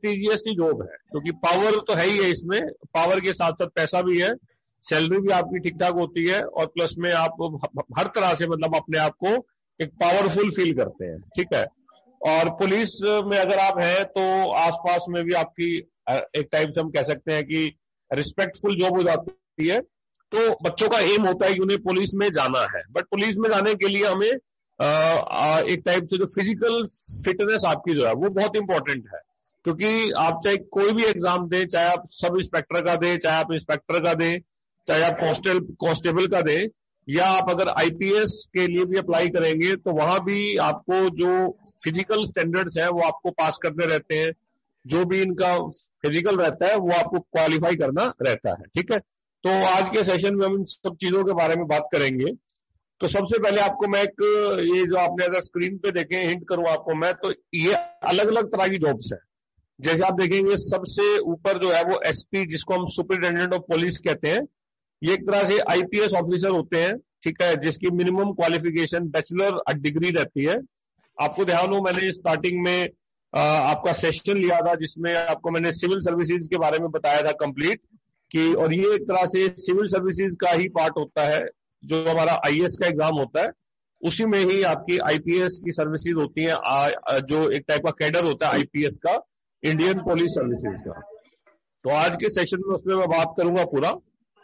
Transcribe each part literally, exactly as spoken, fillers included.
Prestigious सी job है, क्योंकि power तो है ही है इसमें, पावर के साथ साथ पैसा भी है, सैलरी भी आपकी ठीक ठाक होती है, और प्लस में आप हर तरह से मतलब अपने आप को एक पावरफुल फील करते हैं, ठीक है। और पुलिस में अगर आप हैं तो आसपास में भी आपकी एक टाइप से हम कह सकते हैं कि रिस्पेक्टफुल जॉब हो जाती है। तो बच्चों का एम होता है कि उन्हें पुलिस में जाना है, बट पुलिस में जाने के लिए हमें आ, आ, एक टाइप से जो फिजिकल फिटनेस आपकी जो है वो बहुत इंपॉर्टेंट है, क्योंकि आप चाहे कोई भी एग्जाम दें, चाहे आप सब इंस्पेक्टर का दें, चाहे आप इंस्पेक्टर का दें, चाहे आप कॉन्स्टेबल कांस्टेबल का दें, या आप अगर आईपीएस के लिए भी अप्लाई करेंगे तो वहां भी आपको जो फिजिकल स्टैंडर्ड्स हैं वो आपको पास करने रहते हैं, जो भी इनका फिजिकल रहता है वो आपको क्वालिफाई करना रहता है, ठीक है। तो आज के सेशन में हम इन सब चीजों के बारे में बात करेंगे। तो सबसे पहले आपको मैं एक, ये जो आपने अगर स्क्रीन पे देखें, हिंट करूं आपको मैं, तो ये अलग अलग तरह की जॉब्स है। जैसे आप देखेंगे सबसे ऊपर जो है वो एसपी, जिसको हम सुपरिटेंडेंट ऑफ पुलिस कहते हैं, ये एक तरह से आईपीएस ऑफिसर होते हैं, ठीक है, जिसकी मिनिमम क्वालिफिकेशन बैचलर डिग्री रहती है। आपको ध्यान हो, मैंने स्टार्टिंग में आ, आपका सेशन लिया था जिसमें आपको मैंने सिविल सर्विसेज के बारे में बताया था कंप्लीट कि, और ये एक तरह से सिविल सर्विसेज का ही पार्ट होता है, जो हमारा आईएएस का एग्जाम होता है उसी में ही आपकी आईपीएस की सर्विसेज होती हैं, आ, जो एक टाइप का कैडर होता है आईपीएस का, इंडियन पुलिस सर्विसेज का। तो आज के सेशन में उसमें मैं बात करूंगा पूरा।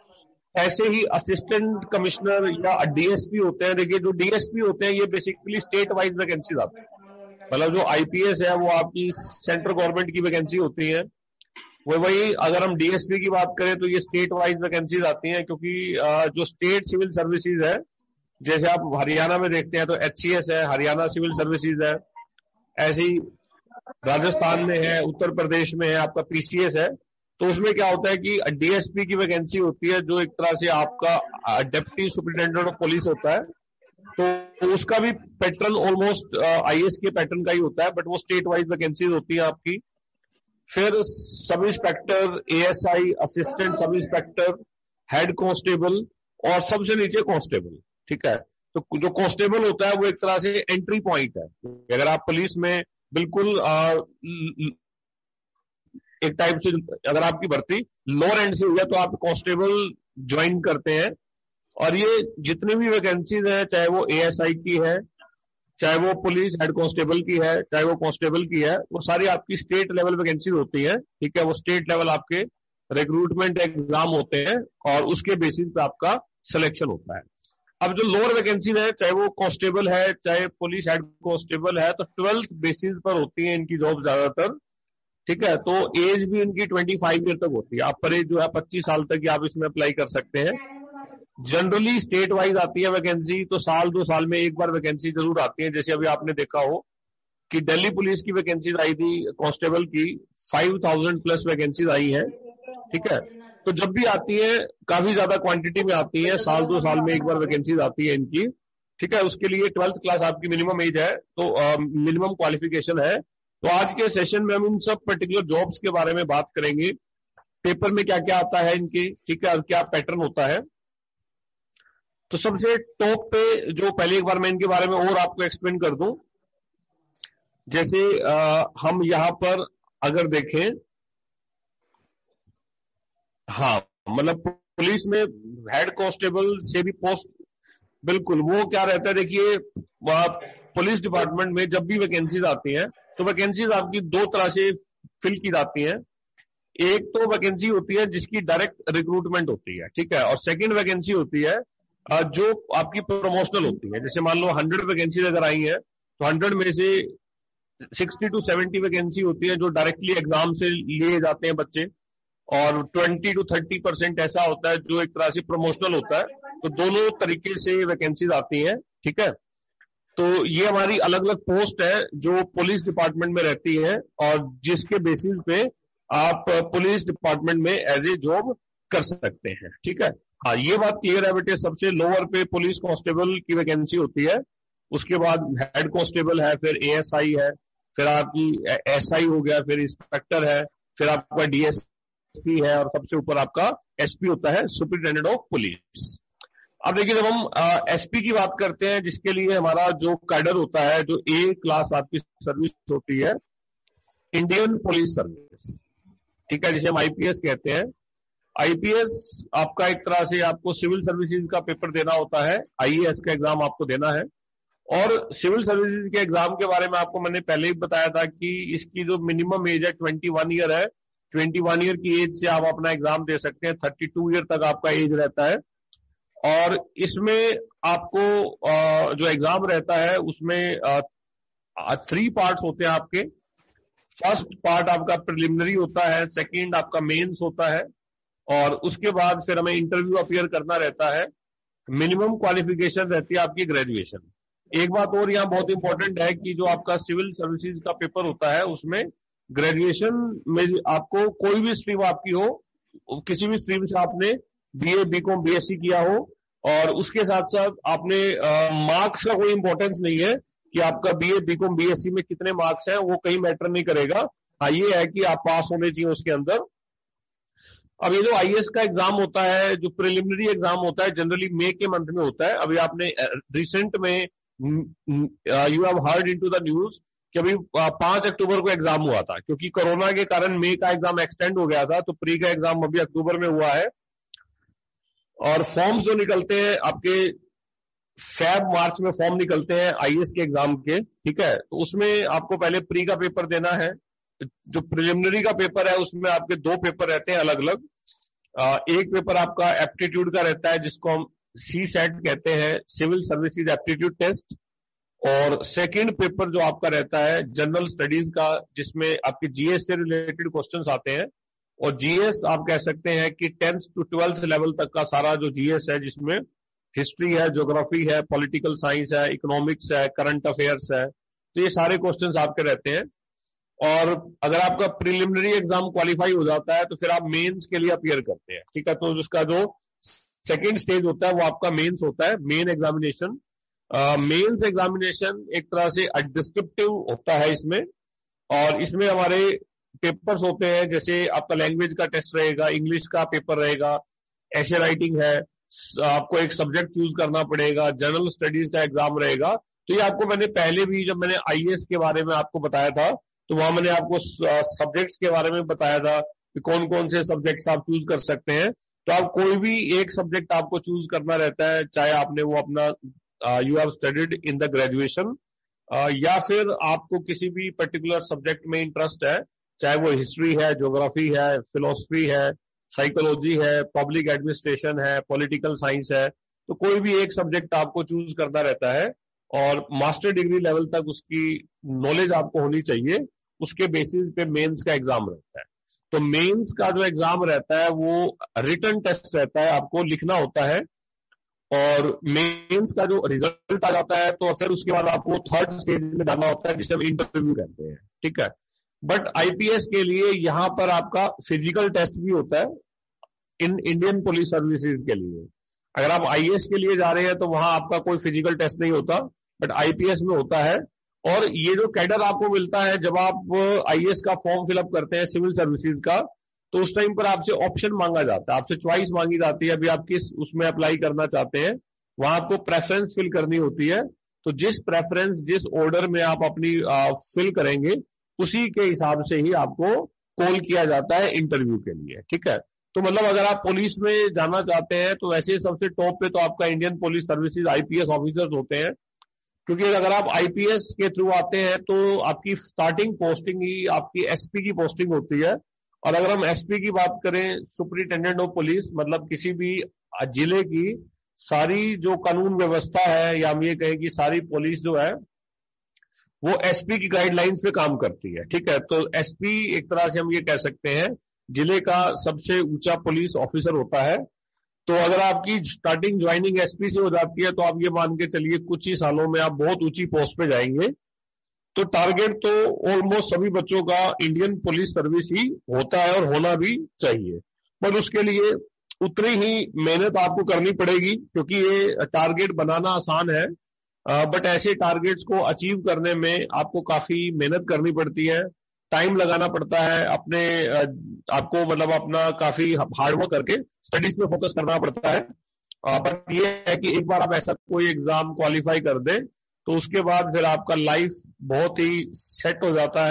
ऐसे ही असिस्टेंट कमिश्नर या डीएसपी होते हैं। देखिए जो डीएसपी होते हैं ये बेसिकली स्टेट वाइज वैकेंसीज आती है, मतलब जो आईपीएस है वो आपकी सेंट्रल गवर्नमेंट की वैकेंसी होती है, वो वही अगर हम डीएसपी की बात करें तो ये स्टेट वाइज वैकेंसीज आती हैं, क्योंकि जो स्टेट सिविल सर्विसेज है, जैसे आप हरियाणा में देखते हैं तो एचसीएस है, हरियाणा सिविल सर्विसेज है, ऐसी राजस्थान में है, उत्तर प्रदेश में है आपका पीसीएस है। तो उसमें क्या होता है कि डीएसपी की वैकेंसी होती है, जो एक तरह से आपका डिप्टी सुपरिटेंडेंट ऑफ पुलिस होता है, तो उसका भी पैटर्न ऑलमोस्ट आईएएस के पैटर्न का ही होता है, बट वो स्टेट वाइज वैकेंसीज होती है आपकी। फिर sub inspector, ASI, assistant sub inspector, head constable और सबसे नीचे कांस्टेबल, ठीक है। तो जो कांस्टेबल होता है वो एक तरह से एंट्री पॉइंट है। अगर आप पुलिस में बिल्कुल आ, एक टाइप से अगर आपकी भर्ती लोअर एंड से हुई है तो आप कांस्टेबल ज्वाइन करते हैं, और ये जितनी भी वैकेंसीज हैं, चाहे वो एएसआई की है, चाहे वो पुलिस हेड कांस्टेबल की है, चाहे वो कांस्टेबल की है, वो सारी आपकी स्टेट लेवल वैकेंसीज होती है, ठीक है। वो स्टेट लेवल आपके रिक्रूटमेंट एग्जाम होते हैं और उसके बेसिस पे आपका सिलेक्शन होता है। अब जो लोअर वैकेंसी है, चाहे वो कांस्टेबल है, चाहे पुलिस हेड कांस्टेबल है, तो ट्वेल्थ बेसिस पर होती है इनकी जॉब ज्यादातर, ठीक है। तो एज भी इनकी पच्चीस ईयर तक होती है, अपर एज जो है पच्चीस साल तक आप इसमें अप्लाई कर सकते हैं। जनरली स्टेट वाइज आती है वैकेंसी, तो साल दो साल में एक बार वैकेंसी जरूर आती है। जैसे अभी आपने देखा हो कि दिल्ली पुलिस की वैकेंसीज आई थी कांस्टेबल की, फाइव थाउजेंड प्लस वैकेंसीज आई है, ठीक है। तो जब भी आती है काफी ज्यादा क्वांटिटी में आती है, साल दो साल में एक बार वैकेंसीज आती है इनकी, ठीक है। उसके लिए ट्वेल्थ क्लास आपकी मिनिमम एज है, तो मिनिमम क्वालिफिकेशन है। तो आज के सेशन में हम इन सब पर्टिकुलर जॉब्स के बारे में बात करेंगे, पेपर में क्या क्या आता है इनके, ठीक है, और क्या पैटर्न होता है। तो सबसे टॉप पे जो पहले एक बार मैं इनके बारे में और आपको एक्सप्लेन कर दूं, जैसे आ, हम यहां पर अगर देखें, हाँ मतलब पुलिस में हेड कांस्टेबल से भी पोस्ट, बिल्कुल वो क्या रहता है, देखिए पुलिस डिपार्टमेंट में जब भी वैकेंसीज आती हैं तो वैकेंसीज आपकी दो तरह से फिल की जाती हैं। एक तो वैकेंसी होती है जिसकी डायरेक्ट रिक्रूटमेंट होती है, ठीक है, और सेकंड वैकेंसी होती है जो आपकी प्रमोशनल होती है। जैसे मान लो हंड्रेड वैकेंसी अगर आई है तो हंड्रेड में से सिक्सटी टू सेवेंटी वैकेंसी होती है जो डायरेक्टली एग्जाम से लिए जाते हैं बच्चे, और ट्वेंटी टू थर्टी परसेंट ऐसा होता है जो एक तरह से प्रमोशनल होता है। तो दोनों तरीके से वैकेंसीज आती हैं, ठीक है। तो ये हमारी अलग अलग पोस्ट है जो पुलिस डिपार्टमेंट में रहती है, और जिसके बेसिस पे आप पुलिस डिपार्टमेंट में एज ए जॉब कर सकते हैं, ठीक है। हाँ ये बात क्लियर है बेटे, सबसे लोअर पे पुलिस कांस्टेबल की वैकेंसी होती है, उसके बाद हेड कांस्टेबल है, फिर एएसआई है, फिर आपकी एसआई हो गया, फिर इंस्पेक्टर है, फिर आपका डीएसपी है, और सबसे ऊपर आपका एसपी होता है, सुपरिटेंडेंट ऑफ पुलिस। अब देखिए जब हम एसपी की बात करते हैं, जिसके लिए हमारा जो कैडर होता है, जो ए क्लास आपकी सर्विस होती है, इंडियन पुलिस सर्विस, ठीक है, जिसे हम आईपीएस कहते हैं। आईपीएस आपका एक तरह से आपको सिविल सर्विसेज का पेपर देना होता है, आईएएस का एग्जाम आपको देना है। और सिविल सर्विसेज के एग्जाम के बारे में आपको मैंने पहले ही बताया था कि इसकी जो मिनिमम एज है इक्कीस ईयर है। इक्कीस ईयर की एज से आप अपना एग्जाम दे सकते हैं, बत्तीस ईयर तक आपका एज रहता है। और इसमें आपको जो एग्जाम रहता है उसमें थ्री पार्ट्स होते हैं आपके। फर्स्ट पार्ट आपका प्रिलिमिनरी होता है, सेकंड आपका मेंस होता है, और उसके बाद फिर हमें इंटरव्यू अपीयर करना रहता है। मिनिमम क्वालिफिकेशन रहती है आपकी ग्रेजुएशन। एक बात और यहाँ बहुत इंपॉर्टेंट है कि जो आपका सिविल सर्विसेज का पेपर होता है उसमें ग्रेजुएशन में आपको कोई भी स्ट्रीम आपकी हो, किसी भी स्ट्रीम से आपने बीए, बीकॉम, बीएससी किया हो, और उसके साथ साथ आपने मार्क्स का कोई इंपॉर्टेंस नहीं है कि आपका बीए, बीकॉम, बीएससी में कितने मार्क्स हैं, वो कहीं मैटर नहीं करेगा। हाँ, ये है कि आप पास होने चाहिए उसके अंदर। अब ये जो आईएएस का एग्जाम होता है, जो प्रिलिमिनरी एग्जाम होता है, जनरली मई के मंथ में होता है। अभी आपने रिसेंट में you have heard into the news कि अभी पांच अक्टूबर को एग्जाम हुआ था, क्योंकि कोरोना के कारण मई का एग्जाम एक्सटेंड हो गया था, तो प्री का एग्जाम अभी अक्टूबर में हुआ है। और फॉर्म्स जो निकलते हैं आपके फेब मार्च में फॉर्म निकलते हैं आईएएस के एग्जाम के, ठीक है। तो उसमें आपको पहले प्री का पेपर देना है। जो प्रिलिमिनरी का पेपर है उसमें आपके दो पेपर रहते हैं अलग अलग। एक पेपर आपका एप्टीट्यूड का रहता है, जिसको हम सी सेट कहते हैं, सिविल सर्विसेज एप्टीट्यूड टेस्ट। और सेकंड पेपर जो आपका रहता है जनरल स्टडीज का, जिसमें आपके जीएस से रिलेटेड क्वेश्चंस आते हैं। और जीएस आप कह सकते हैं कि टेंथ टू ट्वेल्थ लेवल तक का सारा जो जीएस है, जिसमें हिस्ट्री है, ज्योग्राफी है, पॉलिटिकल साइंस है, इकोनॉमिक्स है, करंट अफेयर्स है, तो ये सारे क्वेश्चंस आपके रहते हैं। और अगर आपका प्रिलिमिनरी एग्जाम क्वालिफाई हो जाता है तो फिर आप मेंस के लिए अपीयर करते हैं, ठीक है। तो उसका जो सेकेंड स्टेज होता है वो आपका मेंस होता है, मेन एग्जामिनेशन। मेंस एग्जामिनेशन एक तरह से डिस्क्रिप्टिव होता है इसमें, और इसमें हमारे पेपर्स होते हैं, जैसे आपका लैंग्वेज का टेस्ट रहेगा, इंग्लिश का पेपर रहेगा, ऐसे राइटिंग है, आपको एक सब्जेक्ट चूज करना पड़ेगा, जनरल स्टडीज का एग्जाम रहेगा। तो ये आपको मैंने पहले भी, जब मैंने आईएएस के बारे में आपको बताया था, तो वहां मैंने आपको सब्जेक्ट्स के बारे में बताया था कि कौन कौन से सब्जेक्ट्स आप चूज कर सकते हैं। तो आप कोई भी एक सब्जेक्ट आपको चूज करना रहता है, चाहे आपने वो अपना you have studied in the graduation, या फिर आपको किसी भी पर्टिकुलर सब्जेक्ट में इंटरेस्ट है, चाहे वो हिस्ट्री है, ज्योग्राफी है, फिलोसफी है, साइकोलॉजी है, पब्लिक एडमिनिस्ट्रेशन है, पॉलिटिकल साइंस है, तो कोई भी एक सब्जेक्ट आपको चूज करना रहता है। और मास्टर डिग्री लेवल तक उसकी नॉलेज आपको होनी चाहिए, उसके बेसिस पे मेंस का एग्जाम रहता है। तो मेंस का जो एग्जाम रहता है वो रिटन टेस्ट रहता है, आपको लिखना होता है। और मेंस का जो रिजल्ट आ जाता है तो फिर उसके बाद आपको थर्ड स्टेज में जाना होता है, जिसे हम इंटरव्यू कहते हैं, ठीक है। बट आईपीएस के लिए यहाँ पर आपका फिजिकल टेस्ट भी होता है इन इंडियन पुलिस सर्विसेज के लिए। अगर आप आईएएस के लिए जा रहे हैं तो वहां आपका कोई फिजिकल टेस्ट नहीं होता, बट आईपीएस में होता है। और ये जो कैडर आपको मिलता है जब आप आईएएस का फॉर्म फिलअप करते हैं सिविल सर्विसेज का, तो उस टाइम पर आपसे ऑप्शन मांगा जाता है, आपसे चॉइस मांगी जाती है, अभी आप किस उसमें अप्लाई करना चाहते हैं। वहां आपको प्रेफरेंस फिल करनी होती है। तो जिस प्रेफरेंस, जिस ऑर्डर में आप अपनी फिल करेंगे, उसी के हिसाब से ही आपको कॉल किया जाता है इंटरव्यू के लिए, ठीक है। तो मतलब अगर आप पुलिस में जाना चाहते हैं तो वैसे सबसे टॉप पे तो आपका Indian police services IPS officers होते हैं, क्योंकि अगर आप आईपीएस के थ्रू आते हैं तो आपकी स्टार्टिंग पोस्टिंग ही आपकी एसपी की पोस्टिंग होती है। और अगर हम एसपी की बात करें, सुपरिटेंडेंट ऑफ पुलिस, मतलब किसी भी जिले की सारी जो कानून व्यवस्था है, या हम ये कहें कि सारी पुलिस जो है वो एसपी की गाइडलाइंस पे काम करती है, ठीक है। तो एसपी एक तरह से हम ये कह सकते हैं जिले का सबसे ऊंचा पुलिस ऑफिसर होता है। तो अगर आपकी स्टार्टिंग ज्वाइनिंग एसपी से हो जाती है तो आप ये मान के चलिए कुछ ही सालों में आप बहुत ऊंची पोस्ट पे जाएंगे। तो टारगेट तो ऑलमोस्ट सभी बच्चों का इंडियन पुलिस सर्विस ही होता है और होना भी चाहिए, पर उसके लिए उतनी ही मेहनत आपको करनी पड़ेगी, क्योंकि ये टारगेट बनाना आसान है, बट ऐसे टारगेट्स को अचीव करने में आपको काफी मेहनत करनी पड़ती है, टाइम लगाना पड़ता है, अपने आपको मतलब अपना काफी हार्डवर्क करके स्टडीज में फोकस करना पड़ता है। बट ये है कि एक बार आप ऐसा कोई एग्जाम क्वालिफाई कर दें तो उसके बाद फिर आपका लाइफ बहुत ही सेट हो जाता है,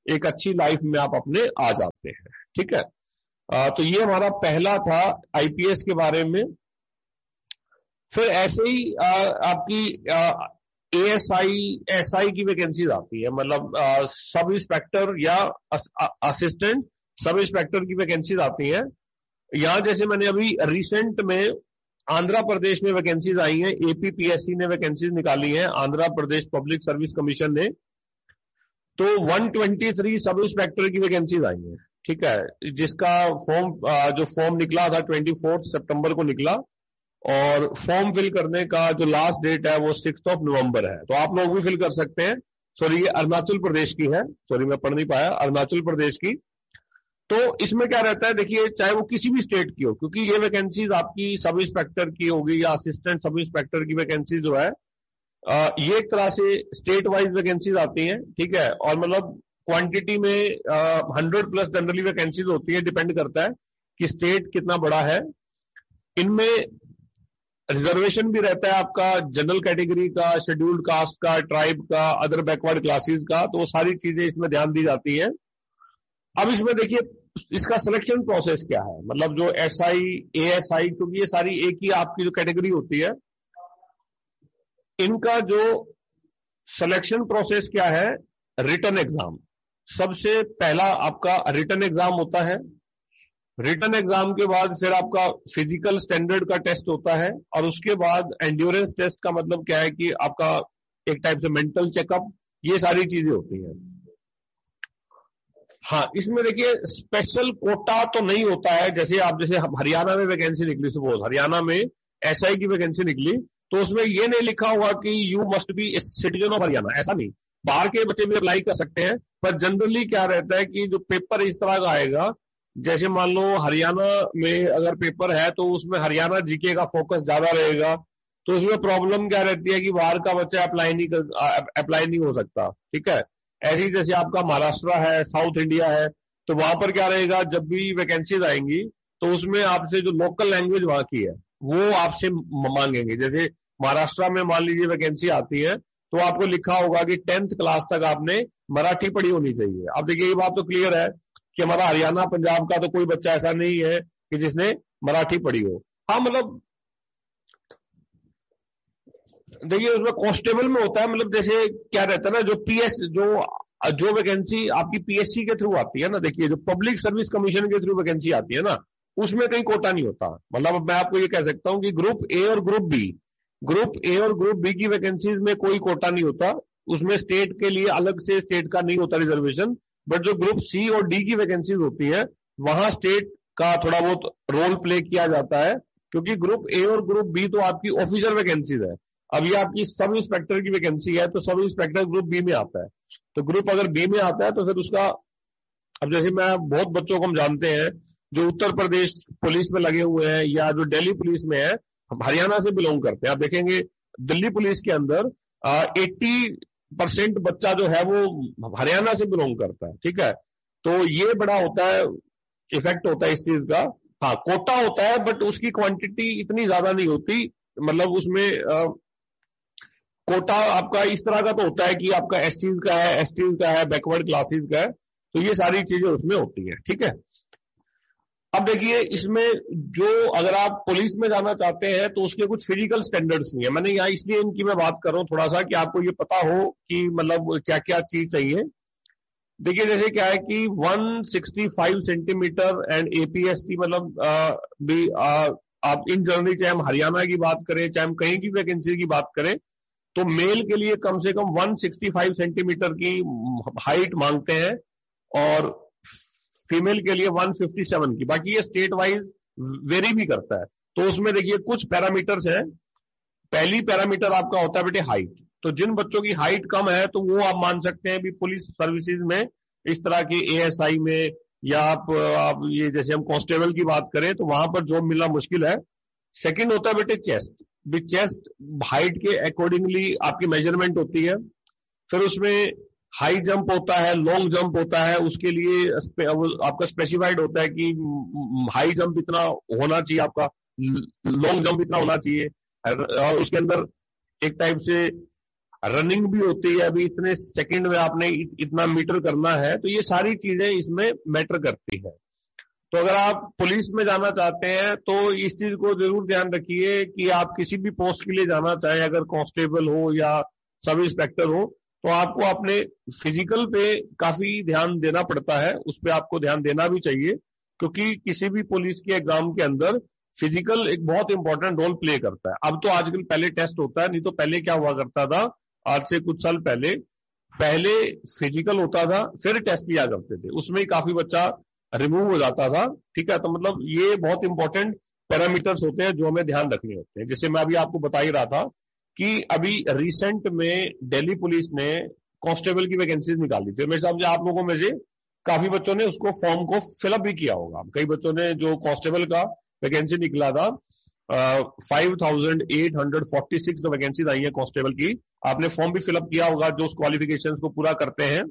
एक अच्छी लाइफ में आप अपने आ जाते हैं। ठीक है, आ, तो ये हमारा पहला था आईपीएस के बारे में। फिर ऐसे ही आ, आपकी एएसआई एसआई की वैकेंसीज आती है, मतलब सब इंस्पेक्टर या असिस्टेंट सब इंस्पेक्टर की वैकेंसीज आती है। यहां जैसे मैंने अभी रिसेंट में आंध्र प्रदेश में वैकेंसीज आई हैं, एपीपीएससी ने वैकेंसीज निकाली हैं, Andhra Pradesh public service commission ने, तो एक सौ तेईस सब इंस्पेक्टर की वैकेंसीज आई हैं। ठीक है, जिसका फॉर्म जो फॉर्म निकला था चौबीस सितंबर को निकला, और फॉर्म फिल करने का जो लास्ट डेट है वो सिक्स ऑफ नवंबर है, तो आप लोग भी फिल कर सकते हैं। सॉरी, ये अरुणाचल प्रदेश की है, सॉरी मैं पढ़ नहीं पाया, अरुणाचल प्रदेश की। तो इसमें क्या रहता है, देखिए चाहे वो किसी भी स्टेट की हो, क्योंकि ये वैकेंसीज आपकी सब इंस्पेक्टर की होगी या असिस्टेंट सब इंस्पेक्टर की वैकेंसी जो है, ये एक तरह से स्टेट वाइज वैकेंसीज आती हैं। ठीक है, और मतलब क्वांटिटी में हंड्रेड प्लस जनरली वैकेंसीज होती है, डिपेंड करता है कि स्टेट कितना बड़ा है। इनमें रिजर्वेशन भी रहता है आपका जनरल कैटेगरी का, शेड्यूल्ड कास्ट का, ट्राइब का, अदर बैकवर्ड क्लासेस का, तो वो सारी चीजें इसमें ध्यान दी जाती है। अब इसमें देखिए इसका सिलेक्शन प्रोसेस क्या है, मतलब जो एसआई एएसआई, क्योंकि ये सारी एक ही आपकी जो कैटेगरी होती है, इनका जो सिलेक्शन प्रोसेस क्या है, रिटन एग्जाम सबसे पहला आपका रिटन एग्जाम होता है। रिटन एग्जाम के बाद फिर आपका फिजिकल स्टैंडर्ड का टेस्ट होता है, और उसके बाद एंड्योरेंस टेस्ट का मतलब क्या है कि आपका एक टाइप से मेंटल चेकअप, ये सारी चीजें होती हैं। हाँ, इसमें देखिए स्पेशल कोटा तो नहीं होता है, जैसे आप जैसे हरियाणा में वैकेंसी निकली, सपोज हरियाणा में एसआई की वैकेंसी निकली, तो उसमें ये नहीं लिखा हुआ कि you must be citizen of Haryana, ऐसा नहीं, बाहर के बच्चे भी अप्लाई कर सकते हैं। पर जनरली क्या रहता है कि जो पेपर इस तरह का आएगा, जैसे मान लो हरियाणा में अगर पेपर है तो उसमें हरियाणा जीके का फोकस ज्यादा रहेगा, तो उसमें प्रॉब्लम क्या रहती है कि बाहर का बच्चा अप्लाई नहीं कर अप्लाई नहीं हो सकता। ठीक है, ऐसे ही जैसे आपका महाराष्ट्र है, साउथ इंडिया है, तो वहां पर क्या रहेगा, जब भी वैकेंसीज आएंगी तो उसमें आपसे जो लोकल लैंग्वेज वहां की है वो आपसे मांगेंगे। जैसे महाराष्ट्र में मान लीजिए वैकेंसी आती है, तो आपको लिखा होगा कि टेंथ क्लास तक आपने मराठी पढ़ी होनी चाहिए। अब देखिए ये बात तो क्लियर है कि हमारा हरियाणा पंजाब का तो कोई बच्चा ऐसा नहीं है कि जिसने मराठी पढ़ी हो। हाँ, मतलब देखिए उसमें कांस्टेबल में होता है, मतलब जैसे क्या रहता है ना, जो पीएस जो जो वैकेंसी आपकी पीएससी के थ्रू आती है ना, देखिए जो पब्लिक सर्विस कमीशन के थ्रू वैकेंसी आती है ना, उसमें कहीं कोटा नहीं होता। मतलब मैं आपको ये कह सकता हूं कि ग्रुप ए और ग्रुप बी ग्रुप ए और ग्रुप बी की वैकेंसीज में कोई कोटा नहीं होता, उसमें स्टेट के लिए अलग से स्टेट का नहीं होता रिजर्वेशन। बट जो ग्रुप सी और डी की वैकेंसीज होती है, वहां स्टेट का थोड़ा बहुत रोल प्ले किया जाता है, क्योंकि ग्रुप ए और ग्रुप बी तो आपकी ऑफिशियल वैकेंसीज है। अब ये आपकी सब इंस्पेक्टर की वैकेंसी है, तो सब इंस्पेक्टर ग्रुप बी में आता है। तो ग्रुप अगर बी में आता है तो फिर उसका, अब जैसे मैं बहुत बच्चों को हम जानते हैं जो उत्तर प्रदेश पुलिस में लगे हुए हैं या जो दिल्ली पुलिस में है, हरियाणा से बिलोंग करते हैं। आप देखेंगे दिल्ली पुलिस के अंदर अस्सी परसेंट बच्चा जो है वो हरियाणा से बिलोंग करता है। ठीक है, तो ये बड़ा होता है, इफेक्ट होता है इस चीज का। हाँ, कोटा होता है बट उसकी क्वांटिटी इतनी ज्यादा नहीं होती, मतलब उसमें आ, कोटा आपका इस तरह का तो होता है कि आपका एससीज का है, एसटीज का है, बैकवर्ड क्लासेस का है, तो ये सारी चीजें उसमें होती है। ठीक है, अब देखिए इसमें जो अगर आप पुलिस में जाना चाहते हैं तो उसके कुछ फिजिकल स्टैंडर्ड्स नहीं है। मैंने यहाँ इसलिए इनकी मैं बात कर रहा हूँ थोड़ा सा कि आपको ये पता हो कि मतलब क्या क्या चीज चाहिए। देखिए जैसे क्या है कि एक सौ पैंसठ सेंटीमीटर एंड एपीएसटी, मतलब आ, भी आ, आप इन जनरली चाहे हम हरियाणा की बात करें चाहे हम कहीं की वैकेंसी की बात करें, तो मेल के लिए कम से कम एक सौ पैंसठ सेंटीमीटर की हाइट मांगते हैं और फीमेल के लिए एक सौ सत्तावन की। बाकी ये स्टेट वाइज वेरी भी करता है। तो उसमें देखिए कुछ पैरामीटर्स हैं। पहली पैरामीटर आपका होता है बेटे हाइट। तो जिन बच्चों की हाइट कम है तो वो आप मान सकते हैं भी पुलिस सर्विसेज में, इस तरह के एएसआई में, या आप, आप ये जैसे हम कांस्टेबल की बात करें तो वहां पर जॉब मिलना मुश्किल है। सेकंड होता है बेटे चेस्ट। भी चेस्ट हाइट के अकॉर्डिंगली आपकी मेजरमेंट होती है। फिर उसमें हाई जंप होता है, लॉन्ग जंप होता है, उसके लिए आपका स्पेसिफाइड होता है कि हाई जंप इतना होना चाहिए, आपका लॉन्ग जंप इतना होना चाहिए। और उसके अंदर एक टाइप से रनिंग भी होती है, अभी इतने सेकंड में आपने इतना मीटर करना है, तो ये सारी चीजें इसमें मैटर करती है। तो अगर आप पुलिस में जाना चाहते हैं तो इस चीज को जरूर ध्यान रखिए कि आप किसी भी पोस्ट के लिए जाना चाहें, अगर कांस्टेबल हो या सब इंस्पेक्टर हो, तो आपको अपने फिजिकल पे काफी ध्यान देना पड़ता है, उस पर आपको ध्यान देना भी चाहिए, क्योंकि किसी भी पुलिस के एग्जाम के अंदर फिजिकल एक बहुत इंपॉर्टेंट रोल प्ले करता है। अब तो आजकल पहले टेस्ट होता है, नहीं तो पहले क्या हुआ करता था, आज से कुछ साल पहले पहले फिजिकल होता था, फिर टेस्ट लिया करते थे, उसमें ही काफी बच्चा रिमूव हो जाता था। ठीक है, तो मतलब ये बहुत इंपॉर्टेंट पैरामीटर्स होते हैं जो हमें ध्यान रखने होते हैं। जैसे मैं अभी आपको बता ही रहा था कि अभी रिसेंट में दिल्ली पुलिस ने कांस्टेबल की वैकेंसीज निकाली थी। मेरे समझे आप लोगों में से काफी बच्चों ने उसको फॉर्म को फिलअप भी किया होगा। कई बच्चों ने जो कांस्टेबल का वैकेंसी निकला था, five thousand eight hundred forty six vacancies आई है कांस्टेबल की, आपने फॉर्म भी फिलअप किया होगा जो उस क्वालिफिकेशंस को पूरा करते हैं।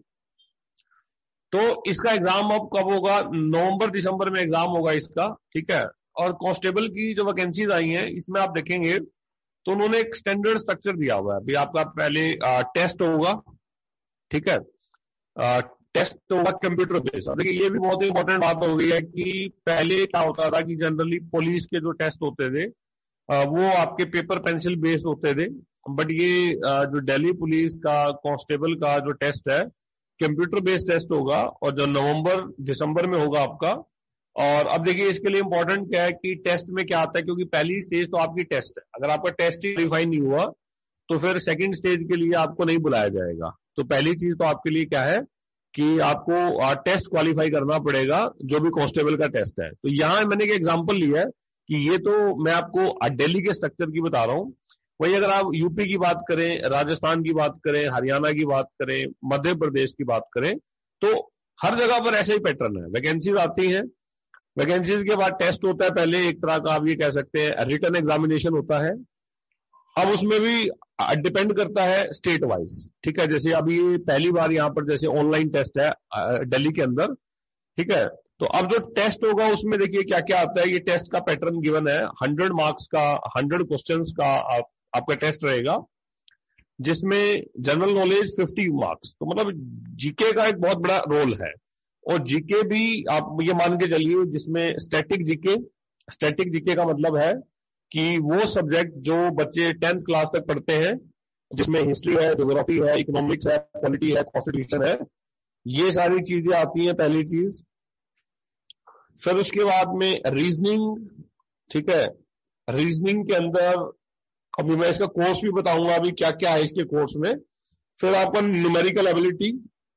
तो इसका एग्जाम अब कब होगा, नवंबर दिसंबर में एग्जाम होगा इसका। ठीक है, और कांस्टेबल की जो वैकेंसीज आई हैं इसमें आप देखेंगे तो उन्होंने एक स्टैंडर्ड स्ट्रक्चर दिया हुआ है। अभी आपका पहले आ, टेस्ट होगा, ठीक है, आ, टेस्ट होगा कंप्यूटर बेस्ड। अब देखिए ये भी बहुत इंपॉर्टेंट बात हो गई है कि पहले क्या होता था कि जनरली पुलिस के जो टेस्ट होते थे आ, वो आपके पेपर पेंसिल बेस्ड होते थे, बट ये आ, जो दिल्ली पुलिस का कांस्टेबल का जो टेस्ट है कंप्यूटर बेस्ड टेस्ट होगा, और जो नवंबर दिसंबर में होगा आपका। और अब देखिए इसके लिए इंपॉर्टेंट क्या है कि टेस्ट में क्या आता है, क्योंकि पहली स्टेज तो आपकी टेस्ट है, अगर आपका टेस्ट ही क्वालिफाई नहीं हुआ तो फिर सेकंड स्टेज के लिए आपको नहीं बुलाया जाएगा। तो पहली चीज तो आपके लिए क्या है कि आपको टेस्ट क्वालिफाई करना पड़ेगा, जो भी कांस्टेबल का टेस्ट है। तो यहां मैंने एक एग्जांपल लिया है कि ये तो मैं आपको दिल्ली के स्ट्रक्चर की बता रहा हूं, वही अगर आप यूपी की बात करें, राजस्थान की बात करें, हरियाणा की बात करें, मध्य प्रदेश की बात करें, तो हर जगह पर ऐसे ही पैटर्न है। वैकेंसीज आती हैं, वैकेंसीज के बाद टेस्ट होता है, पहले एक तरह का आप ये कह सकते हैं रिटन एग्जामिनेशन होता है। अब उसमें भी डिपेंड करता है स्टेट वाइज। ठीक है, जैसे अभी पहली बार यहाँ पर जैसे ऑनलाइन टेस्ट है दिल्ली के अंदर, ठीक है, तो अब जो टेस्ट होगा उसमें देखिए क्या क्या आता है। ये टेस्ट का पैटर्न गिवन है, हंड्रेड मार्क्स का, हंड्रेड क्वेश्चंस का आप, आपका टेस्ट रहेगा, जिसमें जनरल नॉलेज फिफ्टी मार्क्स, तो मतलब जीके का एक बहुत बड़ा रोल है। और जीके भी आप ये मान के चलिए जिसमें स्टैटिक जीके, स्टैटिक जीके का मतलब है कि वो सब्जेक्ट जो बच्चे टेंथ क्लास तक पढ़ते हैं, जिसमें हिस्ट्री है, ज्योग्राफी है, इकोनॉमिक्स है, पॉलिटी है, कॉन्स्टिट्यूशन है, ये सारी चीजें आती हैं पहली चीज। फिर उसके बाद में रीजनिंग, ठीक है, रीजनिंग के अंदर अभी मैं इसका कोर्स भी बताऊंगा अभी क्या क्या है इसके कोर्स में। फिर आपका न्यूमेरिकल एबिलिटी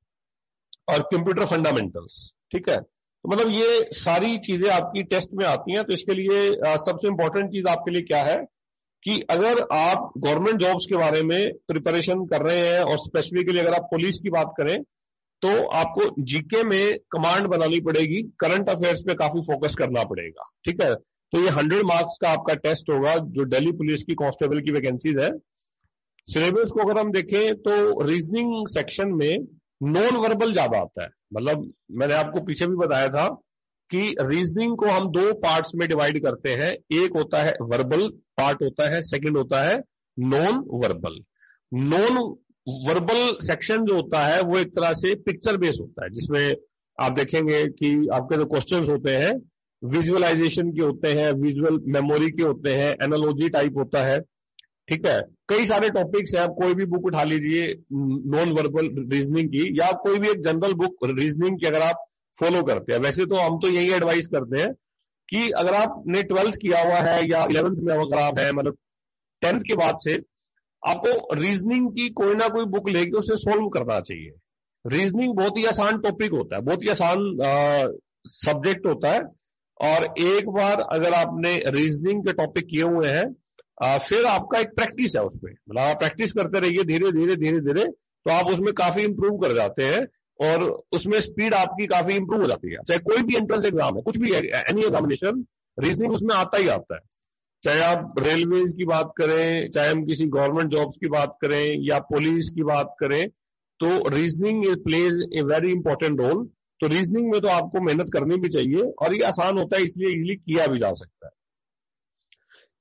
और कंप्यूटर फंडामेंटल्स। ठीक है, तो मतलब ये सारी चीजें आपकी टेस्ट में आती हैं। तो इसके लिए आ, सबसे इंपॉर्टेंट चीज आपके लिए क्या है कि अगर आप गवर्नमेंट जॉब्स के बारे में प्रिपरेशन कर रहे हैं, और स्पेसिफिकली अगर आप पुलिस की बात करें, तो आपको जीके में कमांड बनानी पड़ेगी, करंट अफेयर्स पे काफी फोकस करना पड़ेगा। ठीक है, तो ये हंड्रेड मार्क्स का आपका टेस्ट होगा जो दिल्ली पुलिस की कांस्टेबल की वैकेंसीज है। सिलेबस को अगर हम देखें तो रीजनिंग सेक्शन में नॉन वर्बल ज्यादा आता है। मतलब मैंने आपको पीछे भी बताया था कि रीजनिंग को हम दो पार्ट्स में डिवाइड करते हैं, एक होता है वर्बल पार्ट होता है, सेकंड होता है non verbal. Non verbal section जो होता है वो एक तरह से पिक्चर बेस्ड होता है, जिसमें आप देखेंगे कि आपके जो क्वेश्चंस होते हैं विजुअलाइजेशन के होते हैं, विजुअल मेमोरी के होते हैं, एनालॉजी टाइप होता है। ठीक है, कई सारे टॉपिक्स हैं, आप कोई भी बुक उठा लीजिए नॉन वर्बल रीजनिंग की, या कोई भी एक जनरल बुक रीजनिंग की अगर आप फॉलो करते हैं। वैसे तो हम तो यही एडवाइस करते हैं कि अगर आपने ट्वेल्थ किया हुआ है या इलेवेंथ में अगर आप है, मतलब टेंथ के बाद से आपको रीजनिंग की कोई ना कोई बुक लेके उसे सोल्व करना चाहिए। रीजनिंग बहुत ही आसान टॉपिक होता है, बहुत ही आसान सब्जेक्ट होता है, और एक बार अगर आपने रीजनिंग के टॉपिक किए हुए हैं, आ, फिर आपका एक प्रैक्टिस है उसमें, मतलब आप प्रैक्टिस करते रहिए धीरे धीरे धीरे धीरे, तो आप उसमें काफी इंप्रूव कर जाते हैं, और उसमें स्पीड आपकी काफी इंप्रूव हो जाती है। चाहे कोई भी एंट्रेंस एग्जाम है, कुछ भी एनी एग्जामिनेशन, रीजनिंग उसमें आता ही आता है। चाहे आप रेलवेज की बात करें, चाहे हम किसी गवर्नमेंट जॉब्स की बात करें या पुलिस की बात करें, तो reasoning plays a very important role. तो रीजनिंग में तो आपको मेहनत करनी भी चाहिए, और ये आसान होता है इसलिए इजीली किया भी जा सकता है।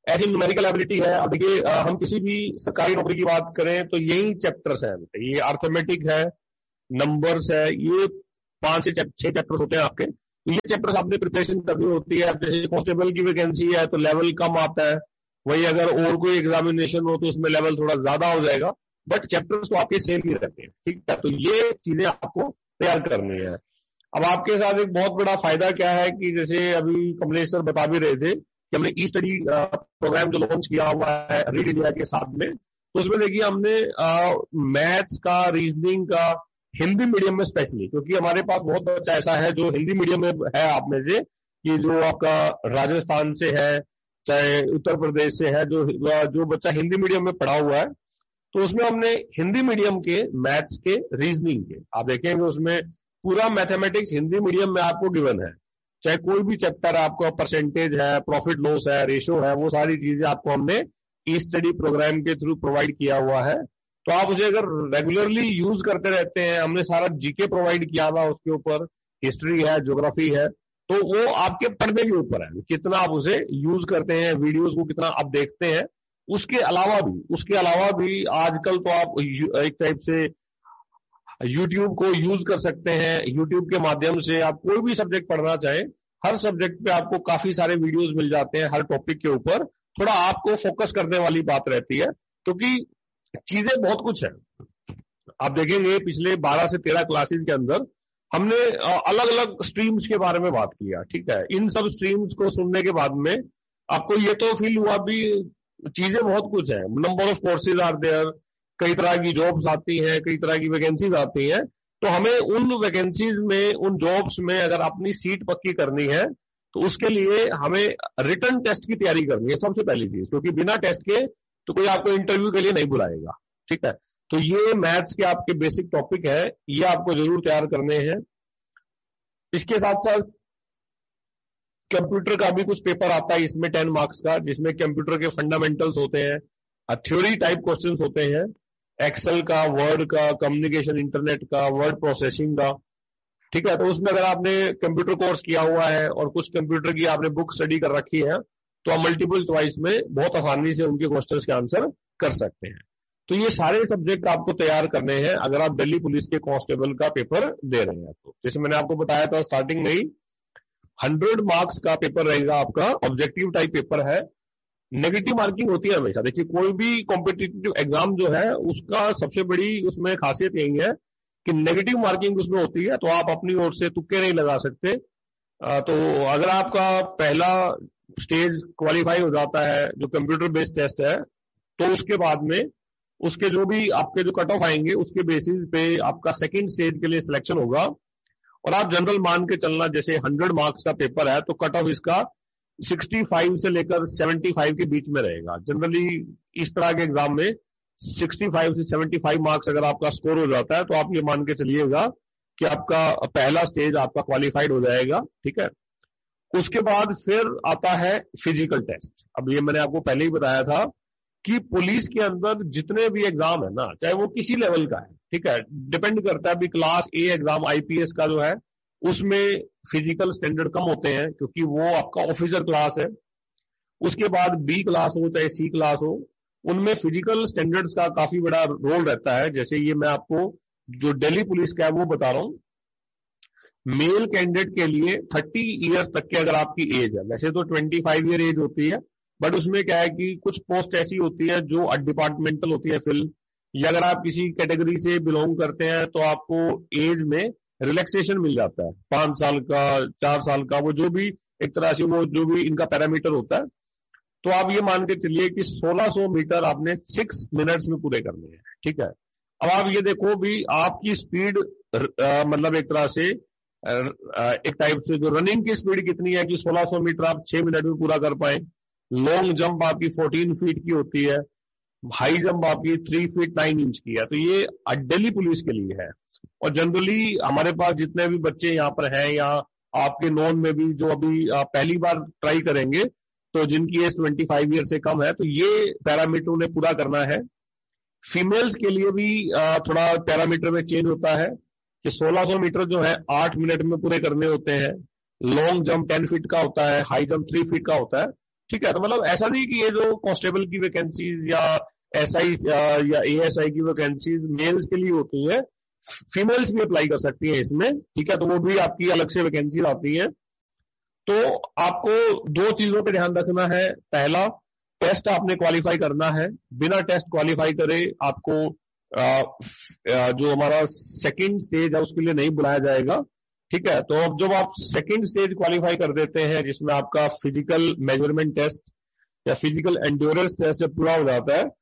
ऐसी न्यूमेरिकल एबिलिटी है। अब देखिए हम किसी भी सरकारी नौकरी की बात करें तो यही चैप्टर्स हैं, ये अर्थमेटिक है, नंबर्स है, ये पांच से छह चैप्टर्स होते हैं आपके। ये चैप्टर्स आपने प्रिपरेशन करनी होती है। जैसे कांस्टेबल की वैकेंसी है तो लेवल कम आता है, वही अगर और कोई एग्जामिनेशन हो तो उसमें लेवल थोड़ा ज्यादा हो जाएगा, बट चैप्टर्स तो आपके सेम ही रहते हैं, ठीक है। तो ये चीजें आपको तैयार करनी है। अब आपके साथ एक बहुत बड़ा फायदा क्या है कि जैसे अभी कमलेश सर बता भी रहे थे कि हमने ई स्टडी प्रोग्राम जो लॉन्च किया हुआ है रीड इंडिया के साथ में, तो उसमें देखिए हमने मैथ्स का, रीजनिंग का हिंदी मीडियम में स्पेशली, क्योंकि हमारे पास बहुत बच्चा ऐसा है जो हिंदी मीडियम में है आप में से, कि जो आपका राजस्थान से है चाहे उत्तर प्रदेश से है, जो जो बच्चा हिंदी मीडियम में पढ़ा हुआ है, तो उसमें हमने हिंदी मीडियम के मैथ्स के, रीजनिंग के, आप देखेंगे उसमें पूरा मैथमेटिक्स हिंदी मीडियम में आपको गिवन है। चाहे कोई भी चैप्टर आपको, परसेंटेज है, प्रॉफिट लॉस है, रेशो है, वो सारी चीजें आपको हमने ई स्टडी प्रोग्राम के थ्रू प्रोवाइड किया हुआ है। तो आप उसे अगर रेगुलरली यूज करते रहते हैं, हमने सारा जीके प्रोवाइड किया हुआ उसके ऊपर, हिस्ट्री है, ज्योग्राफी है, तो वो आपके पढ़ने के ऊपर है कितना आप उसे यूज करते हैं, वीडियोस को कितना आप देखते हैं। उसके अलावा भी उसके अलावा भी आजकल तो आप एक टाइप से यूट्यूब को यूज कर सकते हैं। यूट्यूब के माध्यम से आप कोई भी सब्जेक्ट पढ़ना चाहें, हर सब्जेक्ट पे आपको काफी सारे वीडियोस मिल जाते हैं, हर टॉपिक के ऊपर थोड़ा आपको फोकस करने वाली बात रहती है, क्योंकि चीजें बहुत कुछ है। आप देखेंगे पिछले बारह से तेरह क्लासेस के अंदर हमने अलग अलग स्ट्रीम्स के बारे में बात किया, ठीक है। इन सब स्ट्रीम्स को सुनने के बाद में आपको ये तो फील हुआ भी चीजें बहुत कुछ है, number of courses are there, कई तरह की जॉब्स आती हैं, कई तरह की वैकेंसीज आती हैं। तो हमें उन वैकेंसीज में, उन जॉब्स में अगर अपनी सीट पक्की करनी है तो उसके लिए हमें रिटन टेस्ट की तैयारी करनी है सबसे पहली चीज, क्योंकि बिना टेस्ट के तो कोई आपको इंटरव्यू के लिए नहीं बुलाएगा, ठीक है। तो ये मैथ्स के आपके बेसिक टॉपिक है, ये आपको जरूर तैयार करने हैं। इसके साथ साथ कंप्यूटर का भी कुछ पेपर आता है इसमें टेन मार्क्स का, जिसमें कंप्यूटर के फंडामेंटल्स होते हैं, थ्योरी टाइप क्वेश्चंस होते हैं, एक्सेल का, वर्ड का, कम्युनिकेशन इंटरनेट का, वर्ड प्रोसेसिंग का, ठीक है। तो उसमें अगर आपने कंप्यूटर कोर्स किया हुआ है और कुछ कंप्यूटर की आपने बुक स्टडी कर रखी है तो आप मल्टीपल चॉइस में बहुत आसानी से उनके क्वेश्चंस के आंसर कर सकते हैं। तो ये सारे सब्जेक्ट आपको तैयार करने हैं अगर आप दिल्ली पुलिस के कांस्टेबल का पेपर दे रहे हैं। तो जैसे मैंने आपको बताया था स्टार्टिंग में ही, हंड्रेड मार्क्स का पेपर रहेगा आपका, ऑब्जेक्टिव टाइप पेपर है, नेगेटिव मार्किंग होती है हमेशा। देखिए कोई भी कॉम्पिटिटिव एग्जाम जो है उसका सबसे बड़ी उसमें खासियत यही है कि नेगेटिव मार्किंग उसमें होती है, तो आप अपनी ओर से तुक्के नहीं लगा सकते। तो अगर आपका पहला स्टेज क्वालिफाई हो जाता है जो कंप्यूटर बेस्ड टेस्ट है, तो उसके बाद में उसके जो भी आपके जो कट ऑफ आएंगे उसके बेसिस पे आपका सेकंड स्टेज के लिए सिलेक्शन होगा। और आप जनरल मान के चलना, जैसे हंड्रेड मार्क्स का पेपर है तो कट ऑफ इसका पैंसठ से लेकर पचहत्तर के बीच में रहेगा। जनरली इस तरह के एग्जाम में पैंसठ से पचहत्तर मार्क्स अगर आपका स्कोर हो जाता है तो आप ये मान के चलिएगा कि आपका पहला स्टेज आपका क्वालिफाइड हो जाएगा, ठीक है। उसके बाद फिर आता है फिजिकल टेस्ट। अब ये मैंने आपको पहले ही बताया था कि पुलिस के अंदर जितने भी एग्जाम है ना, चाहे वो किसी लेवल का है, ठीक है, डिपेंड करता है। अभी क्लास ए एग्जाम आईपीएस का जो है उसमें फिजिकल स्टैंडर्ड कम होते हैं क्योंकि वो आपका ऑफिसर क्लास है। उसके बाद बी क्लास हो चाहे सी क्लास हो, उनमें फिजिकल स्टैंडर्ड्स का काफी बड़ा रोल रहता है। जैसे ये मैं आपको जो दिल्ली पुलिस का है वो बता रहा हूं, मेल कैंडिडेट के लिए थर्टी ईयर्स तक के अगर आपकी एज है, वैसे तो ट्वेंटी फाइव ईयर एज होती है, बट उसमें क्या है कि कुछ पोस्ट ऐसी होती है जो डिपार्टमेंटल होती है फिल, या अगर आप किसी कैटेगरी से बिलोंग करते हैं तो आपको एज में रिलैक्सेशन मिल जाता है, पांच साल का, चार साल का, वो जो भी एक तरह से वो जो भी इनका पैरामीटर होता है। तो आप ये मान के चलिए कि सोलह सौ मीटर आपने सिक्स मिनट्स में पूरे करने हैं, ठीक है। अब आप ये देखो भी आपकी स्पीड मतलब एक तरह से एक टाइप से जो रनिंग की स्पीड कितनी है कि सोलह सौ मीटर आप छह मिनट में पूरा कर पाए। लॉन्ग जंप आपकी चौदह फीट की होती है, हाई जंप आपकी तीन फीट नाइन इंच की है। तो ये दिल्ली पुलिस के लिए है। और जनरली हमारे पास जितने भी बच्चे यहाँ पर हैं या आपके नॉन में भी जो अभी पहली बार ट्राई करेंगे तो जिनकी एज पच्चीस ईयर से कम है, तो ये पैरामीटर उन्हें पूरा करना है। फीमेल्स के लिए भी थोड़ा पैरामीटर में चेंज होता है कि सोलह सौ मीटर जो है आठ मिनट में पूरे करने होते हैं, लॉन्ग जंप टेन फीट का होता है, हाई जंप थ्री फीट का होता है, ठीक है। तो मतलब ऐसा नहीं कि ये जो कांस्टेबल की वैकेंसीज या एसआई या एएसआई की वैकेंसीज मेल्स के लिए होती है, फीमेल्स भी अप्लाई कर सकती है इसमें, ठीक है। तो वो भी आपकी अलग से वैकेंसीज आती है। तो आपको दो चीजों पे ध्यान रखना है। पहला, टेस्ट आपने क्वालिफाई करना है। बिना टेस्ट क्वालिफाई करे आपको आ, आ, जो हमारा सेकंड स्टेज है उसके लिए नहीं बुलाया जाएगा, ठीक है। तो अब जब आप सेकंड स्टेज क्वालिफाई कर देते हैं, जिसमें आपका फिजिकल मेजरमेंट टेस्ट या फिजिकल एंड्योरेंस टेस्ट जब पूरा हो जाता है,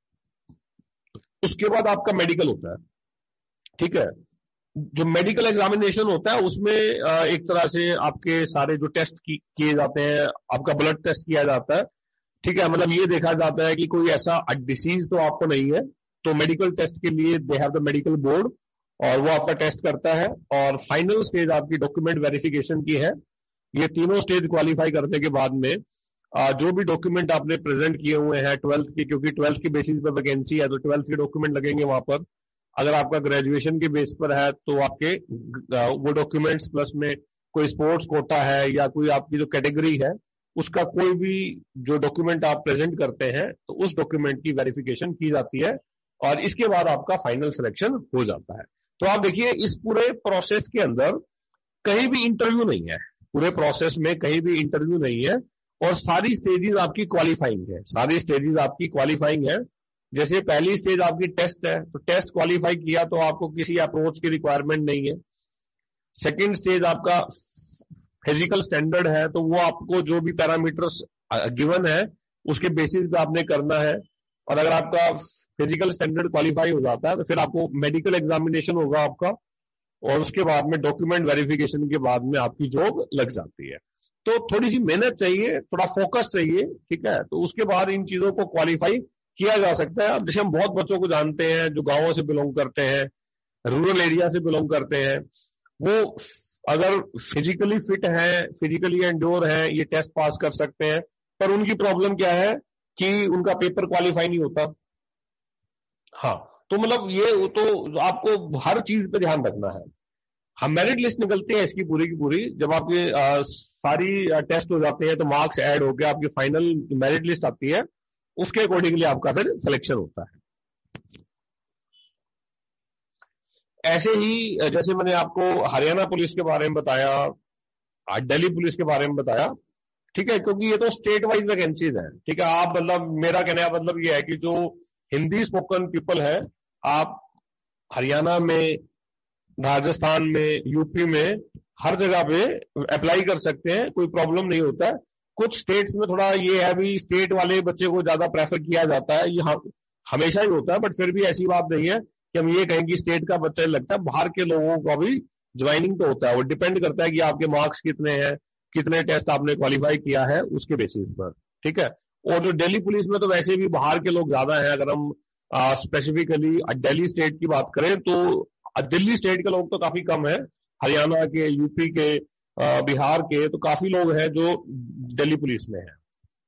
उसके बाद आपका मेडिकल होता है, ठीक है। जो मेडिकल एग्जामिनेशन होता है उसमें एक तरह से आपके सारे जो टेस्ट किए जाते हैं, आपका ब्लड टेस्ट किया जाता है, ठीक है। मतलब ये देखा जाता है कि कोई ऐसा डिसीज तो आपको नहीं है। तो मेडिकल टेस्ट के लिए they have the medical board, और वो आपका टेस्ट करता है। और फाइनल स्टेज आपकी डॉक्यूमेंट वेरिफिकेशन की है। ये तीनों स्टेज क्वालिफाई करने के बाद में जो भी डॉक्यूमेंट आपने प्रेजेंट किए हुए हैं ट्वेल्थ के, क्योंकि ट्वेल्थ के बेसिस पर वैकेंसी है तो ट्वेल्थ के डॉक्यूमेंट लगेंगे वहां पर। अगर आपका ग्रेजुएशन के बेस पर है तो आपके वो डॉक्यूमेंट्स प्लस में कोई स्पोर्ट्स कोटा है या कोई आपकी जो कैटेगरी है उसका कोई भी जो डॉक्यूमेंट आप प्रेजेंट करते हैं तो उस डॉक्यूमेंट की वेरिफिकेशन की जाती है, और इसके बाद आपका फाइनल सिलेक्शन हो जाता है। तो आप देखिए इस पूरे प्रोसेस के अंदर कहीं भी इंटरव्यू नहीं है, पूरे प्रोसेस में कहीं भी इंटरव्यू नहीं है, और सारी स्टेजेस आपकी क्वालिफाइंग है, सारी स्टेजेस आपकी क्वालिफाइंग है। जैसे पहली स्टेज आपकी टेस्ट है, तो टेस्ट क्वालिफाई किया तो आपको किसी अप्रोच की रिक्वायरमेंट नहीं है। सेकंड स्टेज आपका फिजिकल स्टैंडर्ड है, तो वो आपको जो भी पैरामीटर्स गिवन है उसके बेसिस पे आपने करना है। और अगर आपका फिजिकल स्टैंडर्ड क्वालिफाई हो जाता है तो फिर आपको मेडिकल एग्जामिनेशन होगा आपका, और उसके बाद में डॉक्यूमेंट वेरिफिकेशन के बाद में आपकी जॉब लग जाती है। तो थोड़ी सी मेहनत चाहिए, थोड़ा फोकस चाहिए, ठीक है। तो उसके बाद इन चीजों को क्वालिफाई किया जा सकता है। अब जैसे हम बहुत बच्चों को जानते हैं जो गांवों से बिलोंग करते हैं, रूरल एरिया से बिलोंग करते हैं, वो अगर फिजिकली फिट है, फिजिकली एंड्योर है, ये टेस्ट पास कर सकते हैं, पर उनकी प्रॉब्लम क्या है कि उनका पेपर क्वालिफाई नहीं होता। हाँ, तो मतलब ये तो आपको हर चीज पे ध्यान रखना है। हम मेरिट लिस्ट निकलती है इसकी पूरी की पूरी, जब आपकी आ, सारी टेस्ट हो जाते हैं तो मार्क्स ऐड होकर आपकी फाइनल मेरिट लिस्ट आती है, उसके अकॉर्डिंगली आपका फिर सिलेक्शन होता है। ऐसे ही जैसे मैंने आपको हरियाणा पुलिस के बारे में बताया, दिल्ली पुलिस के बारे में बताया, ठीक है, क्योंकि ये तो स्टेट वाइज वैकेंसीज है, ठीक है। आप मतलब मेरा कहने का मतलब ये है कि जो हिंदी स्पोकन पीपल है, आप हरियाणा में, राजस्थान में, यूपी में, हर जगह पे अप्लाई कर सकते हैं, कोई प्रॉब्लम नहीं होता है। कुछ स्टेट्स में थोड़ा ये है भी स्टेट वाले बच्चे को ज्यादा प्रेफर किया जाता है, ये हमेशा ही होता है, बट फिर भी ऐसी बात नहीं है कि हम ये कहें कि स्टेट का बच्चा लगता है। बाहर के लोगों का भी ज्वाइनिंग तो होता है, वो डिपेंड करता है कि आपके मार्क्स कितने हैं, कितने टेस्ट आपने क्वालिफाई किया है उसके बेसिस पर, ठीक है। और जो दिल्ली पुलिस में तो वैसे भी बाहर के लोग ज्यादा हैं। अगर हम स्पेसिफिकली दिल्ली स्टेट की बात करें तो दिल्ली स्टेट के लोग तो काफी कम है, हरियाणा के, यूपी के, बिहार के तो काफी लोग हैं जो दिल्ली पुलिस में है।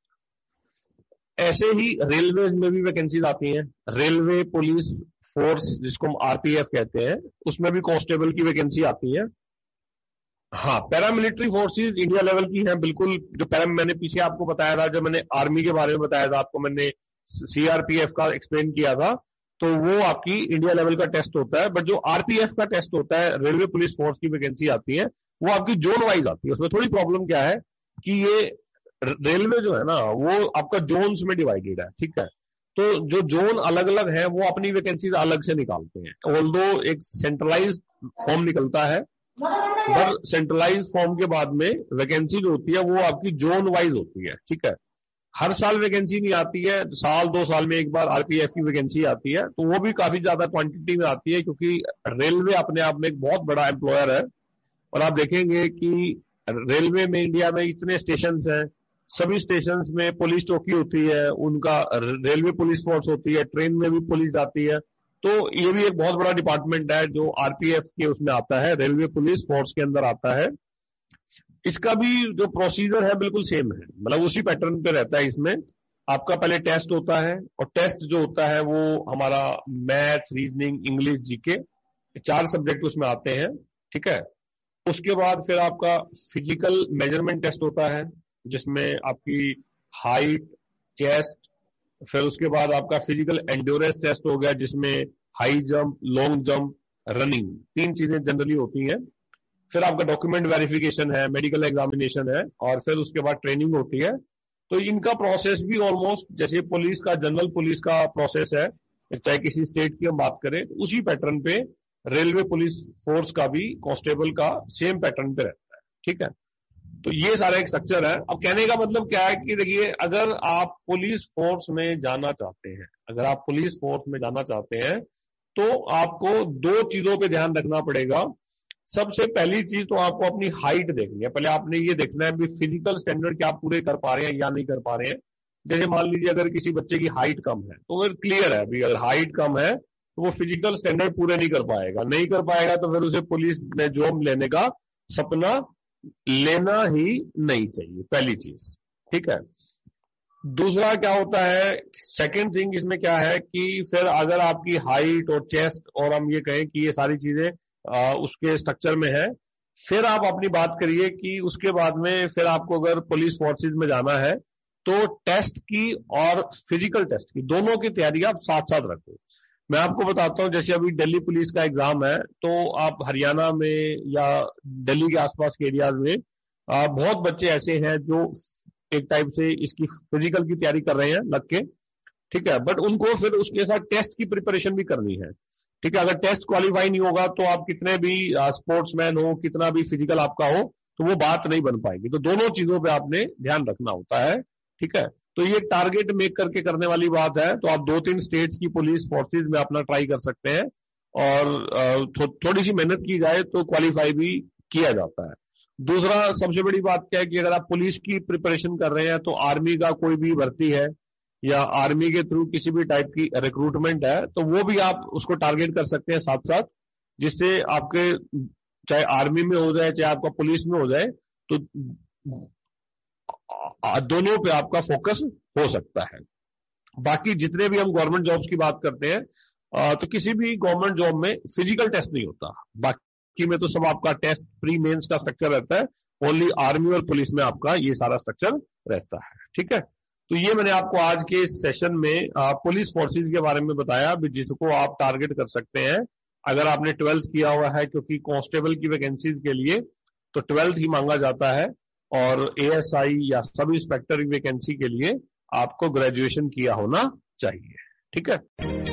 ऐसे ही रेलवे में भी वैकेंसीज आती हैं, रेलवे पुलिस फोर्स जिसको हम आरपीएफ कहते हैं, उसमें भी कांस्टेबल की वैकेंसी आती है। हाँ, पैरामिलिट्री फोर्सेस इंडिया लेवल की हैं बिल्कुल। जो पैरा मैंने पीछे आपको बताया था, जब मैंने आर्मी के बारे में बताया था आपको, मैंने सीआरपीएफ का एक्सप्लेन किया था, तो वो आपकी इंडिया लेवल का टेस्ट होता है। बट जो आरपीएफ का टेस्ट होता है, रेलवे पुलिस फोर्स की वैकेंसी आती है, वो आपकी जोन वाइज आती है। उसमें थोड़ी प्रॉब्लम क्या है कि ये रेलवे जो है ना वो आपका जोन्स में डिवाइडेड है, ठीक है। तो जो जोन अलग अलग है वो अपनी वैकेंसीज अलग से निकालते हैं। ऑल्दो एक सेंट्रलाइज फॉर्म निकलता है, पर सेंट्रलाइज फॉर्म के बाद में वैकेंसी जो होती है वो आपकी जोन वाइज होती है, ठीक है। हर साल वैकेंसी नहीं आती है, साल दो साल में एक बार आरपीएफ की वैकेंसी आती है, तो वो भी काफी ज्यादा क्वांटिटी में आती है, क्योंकि रेलवे अपने आप में एक बहुत बड़ा एम्प्लॉयर है। और आप देखेंगे कि रेलवे में इंडिया में इतने स्टेशन हैं, सभी स्टेशन में पुलिस चौकी होती है, उनका रेलवे पुलिस फोर्स होती है, ट्रेन में भी पुलिस आती है। तो ये भी एक बहुत बड़ा डिपार्टमेंट है जो आरपीएफ के उसमें आता है, रेलवे पुलिस फोर्स के अंदर आता है। इसका भी जो प्रोसीजर है बिल्कुल सेम है, मतलब उसी पैटर्न पे रहता है। इसमें आपका पहले टेस्ट होता है, और टेस्ट जो होता है वो हमारा मैथ्स, रीजनिंग, इंग्लिश, जीके, चार सब्जेक्ट उसमें आते हैं, ठीक है। उसके बाद फिर आपका फिजिकल मेजरमेंट टेस्ट होता है, जिसमें आपकी हाइट, चेस्ट, फिर उसके बाद आपका फिजिकल एंड्योरेंस टेस्ट हो गया जिसमें high jump, long jump, running, तीन चीजें जनरली होती हैं। फिर आपका डॉक्यूमेंट वेरिफिकेशन है, मेडिकल एग्जामिनेशन है, और फिर उसके बाद ट्रेनिंग होती है। तो इनका प्रोसेस भी ऑलमोस्ट जैसे पुलिस का, जनरल पुलिस का प्रोसेस है, चाहे किसी स्टेट की हम बात करें, उसी पैटर्न पे रेलवे पुलिस फोर्स का भी, कांस्टेबल का सेम पैटर्न पे रहता है। ठीक है, तो ये सारा एक स्ट्रक्चर है। अब कहने का मतलब क्या है कि देखिए, अगर आप पुलिस फोर्स में जाना चाहते हैं अगर आप पुलिस फोर्स में जाना चाहते हैं तो आपको दो चीजों पे ध्यान रखना पड़ेगा। सबसे पहली चीज तो आपको अपनी हाइट देखनी है। पहले आपने ये देखना है भी फिजिकल स्टैंडर्ड क्या आप पूरे कर पा रहे हैं या नहीं कर पा रहे हैं। जैसे मान लीजिए अगर किसी बच्चे की हाइट कम है तो फिर क्लियर है भी, अगर हाइट कम है तो वो फिजिकल स्टैंडर्ड पूरे नहीं कर पाएगा नहीं कर पाएगा तो फिर उसे पुलिस में जॉब लेने का सपना लेना ही नहीं चाहिए, पहली चीज। ठीक है, दूसरा क्या होता है, सेकंड थिंग इसमें क्या है कि फिर अगर आपकी हाइट और चेस्ट और हम ये कहें कि ये सारी चीजें आ, उसके स्ट्रक्चर में है, फिर आप अपनी बात करिए कि उसके बाद में फिर आपको अगर पुलिस फोर्सेज में जाना है तो टेस्ट की और फिजिकल टेस्ट की दोनों की तैयारी आप साथ साथ रखो। मैं आपको बताता हूं, जैसे अभी दिल्ली पुलिस का एग्जाम है तो आप हरियाणा में या दिल्ली के आसपास के एरियाज में आ, बहुत बच्चे ऐसे हैं जो एक टाइप से इसकी फिजिकल की तैयारी कर रहे हैं लग के। ठीक है, बट उनको फिर उसके साथ टेस्ट की प्रिपरेशन भी करनी है। ठीक है, अगर टेस्ट क्वालिफाई नहीं होगा तो आप कितने भी स्पोर्ट्समैन हो, कितना भी फिजिकल आपका हो, तो वो बात नहीं बन पाएगी। तो दोनों चीजों पे आपने ध्यान रखना होता है। ठीक है, तो ये टारगेट मेक करके करने वाली बात है। तो आप दो तीन स्टेट्स की पुलिस फोर्सेज में अपना ट्राई कर सकते हैं और थो, थोड़ी सी मेहनत की जाए तो क्वालिफाई भी किया जाता है। दूसरा सबसे बड़ी बात क्या है कि अगर आप पुलिस की प्रिपरेशन कर रहे हैं तो आर्मी का कोई भी भर्ती है या आर्मी के थ्रू किसी भी टाइप की रिक्रूटमेंट है तो वो भी आप उसको टारगेट कर सकते हैं साथ साथ, जिससे आपके चाहे आर्मी में हो जाए चाहे आपका पुलिस में हो जाए तो दोनों पे आपका फोकस हो सकता है। बाकी जितने भी हम गवर्नमेंट जॉब्स की बात करते हैं तो किसी भी गवर्नमेंट जॉब में फिजिकल टेस्ट नहीं होता, बाकी में तो सब आपका टेस्ट प्री मेंस का स्ट्रक्चर रहता है। ओनली आर्मी और पुलिस में आपका ये सारा स्ट्रक्चर रहता है। ठीक है, तो ये मैंने आपको आज के इस सेशन में पुलिस फोर्सेज के बारे में बताया जिसको आप टारगेट कर सकते हैं अगर आपने ट्वेल्थ किया हुआ है, क्योंकि कांस्टेबल की वैकेंसीज के लिए तो ट्वेल्थ ही मांगा जाता है और एएसआई या सब इंस्पेक्टर की वैकेंसी के लिए आपको ग्रेजुएशन किया होना चाहिए। ठीक है।